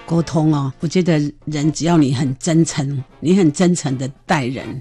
沟通哦，我觉得人只要你很真诚，你很真诚的待人。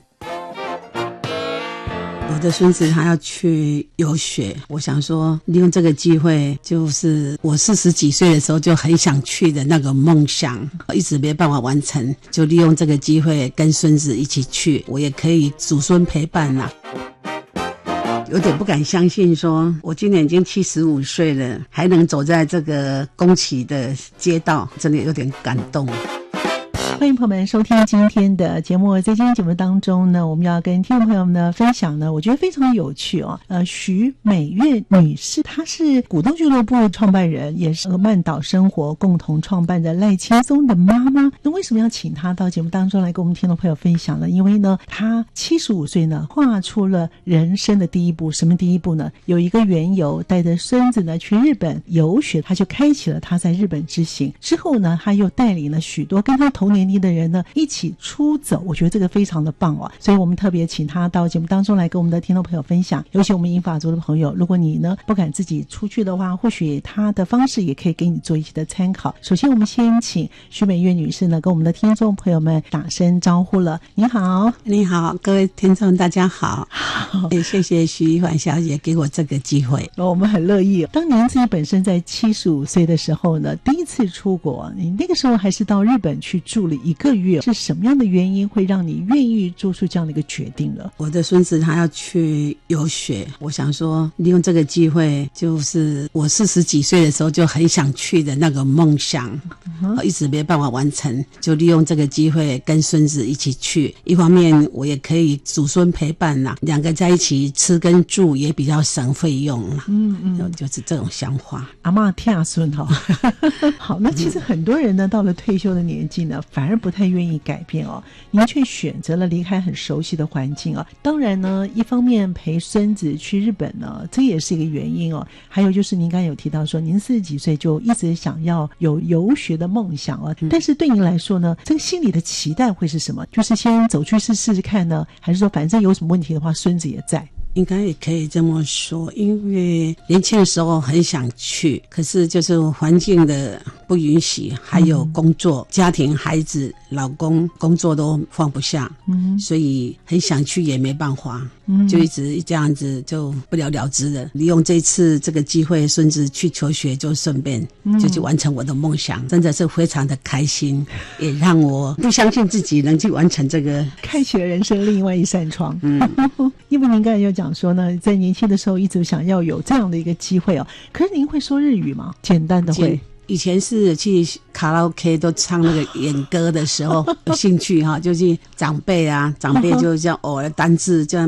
我的孙子他要去游学，我想说利用这个机会，就是我40几岁的时候就很想去的那个梦想，一直没办法完成，就利用这个机会跟孙子一起去，我也可以祖孙陪伴啦。有点不敢相信说我今年已经75岁了，还能走在这个宫崎的街道，真的有点感动。 欢迎朋友们收听今天的节目。在今天节目当中呢，我们要跟听众朋友们呢分享呢，我觉得非常有趣哦。徐美月女士，她是股东俱乐部创办人，也是曼岛生活共同创办的赖青松的妈妈。那为什么要请她到节目当中来跟我们听众朋友分享呢？因为呢，她75岁呢，跨出了人生的第一步。什么第一步呢？有一个缘由，带着孙子呢去日本游学，她就开启了她在日本之行。之后呢，她又带领了许多跟她同年龄的人呢一起出走，我觉得这个非常的棒哦，所以我们特别请他到节目当中来跟我们的听众朋友分享。尤其我们银发族的朋友，如果你呢不敢自己出去的话，或许他的方式也可以给你做一些的参考。首先我们先请徐美月女士呢跟我们的听众朋友们打声招呼了。你好。 你好，各位听众大家好。也谢谢徐一环小姐给我这个机会， 我们很乐意。当您自己本身在75岁的时候呢，第一次出国，你那个时候还是到日本去住了1个月，是什么样的原因会让你愿意做出这样的一个决定了？ 我的孙子他要去游学，我想说利用这个机会，就是我40几岁的时候就很想去的那个梦想，一直没办法完成，就利用这个机会跟孙子一起去。一方面我也可以祖孙陪伴啦，两个在一起吃跟住也比较省费用啦。就是这种想法。 阿嬷疼孙哈。好，那其实很多人呢到了退休的年纪呢，反而不太愿意改变哦。您却选择了离开很熟悉的环境哦。当然呢，一方面陪孙子去日本呢，这也是一个原因哦。还有就是您刚才有提到说，您40几岁就一直想要有游学的梦想哦。但是对您来说呢，这个心里的期待会是什么？就是先走去试试看呢，还是说反正有什么问题的话，孙子也在？ 应该也可以这么说，因为年轻的时候很想去，可是就是环境的不允许，还有工作、家庭、孩子、老公工作都放不下，所以很想去也没办法，就一直这样子就不了了之了。利用这次这个机会，孙子去求学就顺便就去完成我的梦想，真的是非常的开心，也让我不相信自己能去完成这个， 开启了人生另外一扇窗。因为您刚才就讲说呢，在年轻的时候一直想要有这样的一个机会哦。可是您会说日语吗？简单的会。 以前是去卡拉 OK 都唱那个演歌的时候有兴趣哈，就去长辈就这样偶尔单字这样